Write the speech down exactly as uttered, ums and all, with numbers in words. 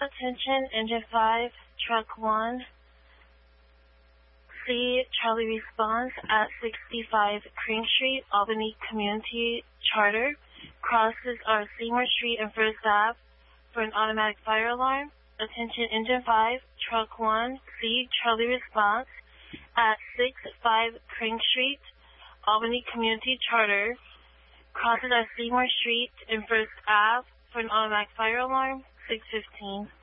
Attention, Engine five, Truck one. C, Charlie responds at sixty-five Crane Street, Albany Community Charter. Crosses our Seymour Street and First Avenue for an automatic fire alarm. Attention, Engine five, Truck one. C, Charlie responds at sixty-five Crane Street, Albany Community Charter. Crosses our Seymour Street and First Avenue for an automatic fire alarm. six fifteen.